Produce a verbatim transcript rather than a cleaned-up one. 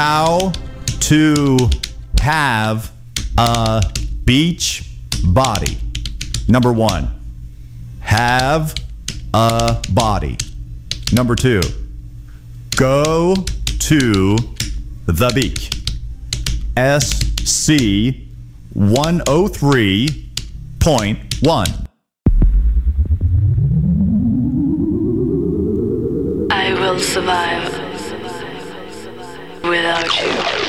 How to have a beach body. Number one, have a body. Number two, go to the beach. S C one oh three point one. I will survive without you.